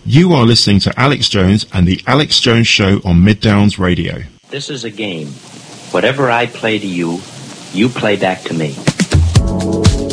You are listening to Alex Jones and the Alex Jones Show on Mid-Downs Radio. This is a game. Whatever I play to you, you play back to me.